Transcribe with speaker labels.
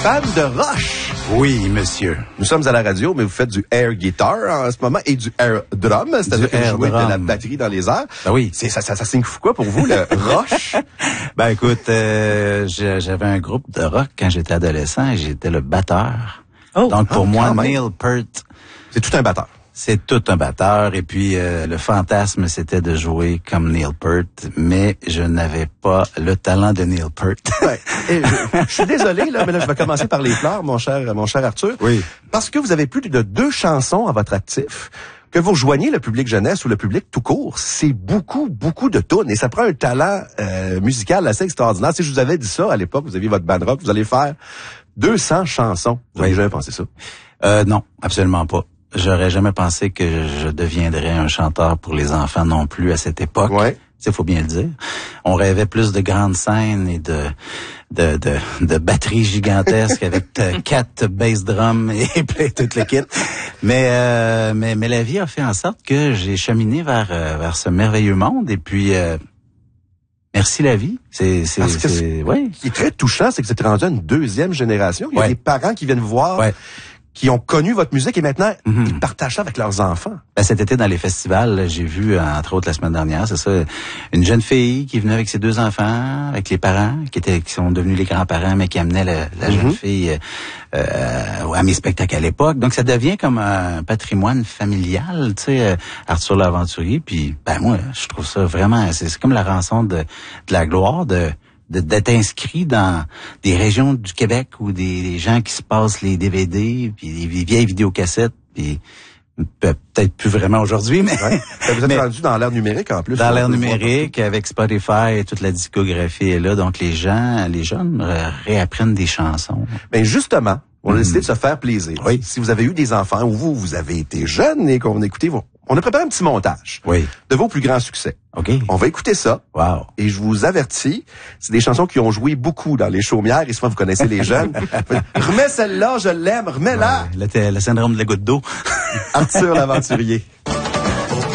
Speaker 1: fan de Rush.
Speaker 2: Oui, monsieur.
Speaker 1: Nous sommes à la radio, mais vous faites du air guitar en ce moment et du air drum, c'est-à-dire que vous jouez de la batterie dans les airs.
Speaker 2: Ben oui.
Speaker 1: Ça signifie quoi pour vous, le Rush?
Speaker 2: Ben écoute, j'avais un groupe de rock quand j'étais adolescent et j'étais le batteur. Donc pour moi, Neil Peart...
Speaker 1: C'est tout un batteur.
Speaker 2: C'est tout un batteur et puis le fantasme c'était de jouer comme Neil Peart, mais je n'avais pas le talent de Neil Peart.
Speaker 1: Ouais. Je suis désolé là, mais là je vais commencer par les pleurs, mon cher Arthur.
Speaker 2: Oui.
Speaker 1: Parce que vous avez plus de 2 chansons à votre actif. Que vous rejoignez le public jeunesse ou le public tout court, c'est beaucoup de tunes et ça prend un talent musical assez extraordinaire. Si je vous avais dit ça à l'époque, vous aviez votre band rock, vous allez faire 200 chansons. Vous avez jamais pensé ça?
Speaker 2: Non, absolument pas. J'aurais jamais pensé que je deviendrais un chanteur pour les enfants non plus à cette époque.
Speaker 1: Ouais.
Speaker 2: Il faut bien le dire. On rêvait plus de grandes scènes et de batteries gigantesques avec 4 bass drums et plein toute le kit. Mais la vie a fait en sorte que j'ai cheminé vers ce merveilleux monde et puis merci la vie.
Speaker 1: Ce qui est très touchant, c'est que c'est rendu à une 2e génération. Il y a des parents qui viennent vous voir. Ouais. Qui ont connu votre musique et maintenant, ils partagent ça avec leurs enfants.
Speaker 2: Ben, cet été, dans les festivals, j'ai vu, entre autres la semaine dernière, c'est ça, une jeune fille qui venait avec ses 2 enfants, avec les parents, qui sont devenus les grands-parents, mais qui amenaient la jeune fille à mes spectacles à l'époque. Donc, ça devient comme un patrimoine familial, tu sais, Arthur l'Aventurier. Puis, ben moi, je trouve ça vraiment, c'est comme la rançon de la gloire d'être inscrit dans des régions du Québec où des gens qui se passent les DVD puis les vieilles vidéocassettes puis peut-être plus vraiment aujourd'hui, mais
Speaker 1: ouais. Vous êtes rendu dans l'ère numérique en plus.
Speaker 2: Dans l'ère numérique avec Spotify et toute la discographie est là, donc les jeunes réapprennent des chansons.
Speaker 1: Ben justement, on a décidé de se faire plaisir.
Speaker 2: Oui.
Speaker 1: Si vous avez eu des enfants ou vous avez été jeune et qu'on écoutait on a préparé un petit montage de vos plus grands succès.
Speaker 2: OK.
Speaker 1: On va écouter ça.
Speaker 2: Wow.
Speaker 1: Et je vous avertis, c'est des chansons qui ont joué beaucoup dans les chaumières. Et souvent, vous connaissez les jeunes. Remets celle-là, je l'aime, remets-la.
Speaker 2: Ouais, le syndrome de la goutte d'eau.
Speaker 1: Arthur l'Aventurier.